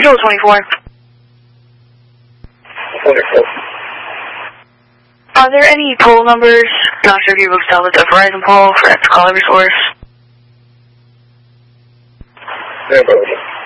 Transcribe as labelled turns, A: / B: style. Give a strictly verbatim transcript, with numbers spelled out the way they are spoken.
A: Control twenty-four.
B: Wonderful.
A: Are there any pole numbers? Not sure if you're able to tell with the Verizon pole for that call every source.
B: No problem.